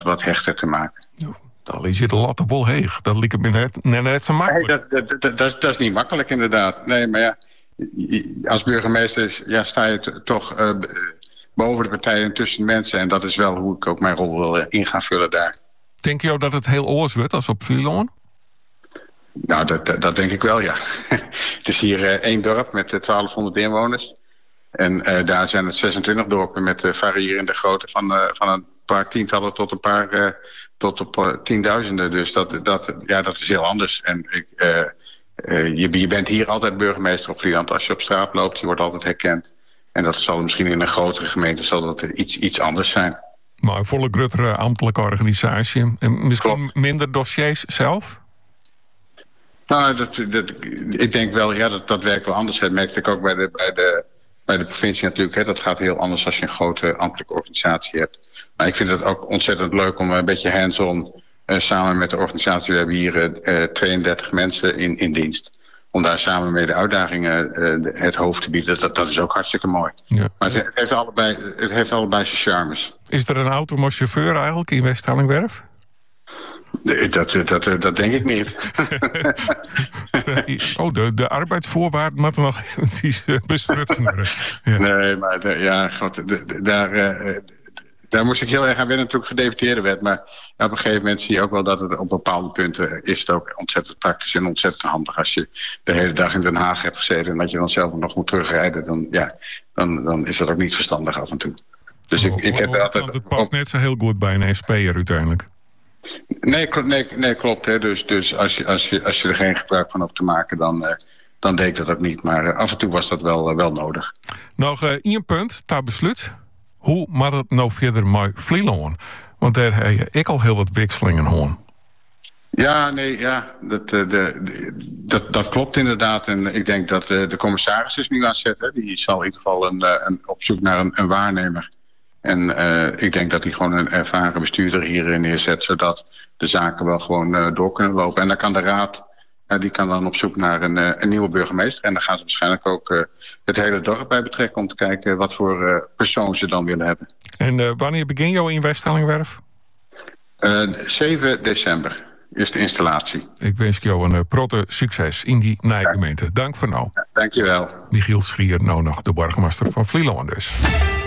wat hechter te maken. Dan is je de lat wel heeg. Dat lijkt me net zo makkelijk. Nee, dat is niet makkelijk inderdaad. Nee, maar ja, als burgemeester sta je toch boven de partijen en tussen de mensen. En dat is wel hoe ik ook mijn rol wil in gaan vullen daar. Denk je dat het heel oors wordt als op Vlieland? Nou, dat denk ik wel, ja. Het is hier 1 dorp met 1200 inwoners. En daar zijn het 26 dorpen met variërende grootte van een paar tientallen tot een paar tot op tienduizenden. Dus dat is heel anders. En je bent hier altijd burgemeester op Vlieland. Als je op straat loopt, je wordt altijd herkend. En dat zal misschien in een grotere gemeente zal dat iets anders zijn. Maar een volle grotere ambtelijke organisatie. En misschien Klopt. Minder dossiers zelf? Nou, ik denk wel, dat werkt wel anders. Dat merkte ik ook bij de provincie natuurlijk. Hè. Dat gaat heel anders als je een grote ambtelijke organisatie hebt. Maar ik vind het ook ontzettend leuk om een beetje hands-on samen met de organisatie. We hebben hier 32 mensen in dienst. Om daar samen mee de uitdagingen het hoofd te bieden. Dat is ook hartstikke mooi. Ja. Maar het heeft allebei zijn charmes. Is er een auto met chauffeur eigenlijk in West-Hellingwerf? Dat denk ik niet. De arbeidsvoorwaarden moeten nog eventjes bestrut worden. Ja. Nee, maar daar moest ik heel erg aan wennen toen ik gedeputeerde werd. Maar op een gegeven moment zie je ook wel dat het op bepaalde punten is het ook ontzettend praktisch en ontzettend handig. Als je de hele dag in Den Haag hebt gezeten en dat je dan zelf nog moet terugrijden, dan is dat ook niet verstandig af en toe. Dus ik heb altijd. Want het past net zo heel goed bij een SP'er uiteindelijk. Nee, klopt. Hè. Dus als je er geen gebruik van hoeft te maken, dan deed ik dat ook niet. Maar af en toe was dat wel nodig. Nog 1 punt ter besluit. Hoe moet het nou verder met Vlieland? Want daar heb ik al heel wat wisselingen hoor. Dat klopt inderdaad. En ik denk dat de commissaris is nu aan zet. Hè. Die zal in ieder geval op zoek naar een waarnemer. En ik denk dat hij gewoon een ervaren bestuurder hier neerzet, zodat de zaken wel gewoon door kunnen lopen. En dan kan de raad, die kan dan op zoek naar een nieuwe burgemeester. En dan gaan ze waarschijnlijk ook het hele dorp bij betrekken om te kijken wat voor persoon ze dan willen hebben. En wanneer begin jou in West-Hellingwerf? 7 december is de installatie. Ik wens jou een protte succes in die Nijgemeente. Dank voor nou. Dankjewel. Michiel Schier, nou nog de burgemeester van Vlieland dus.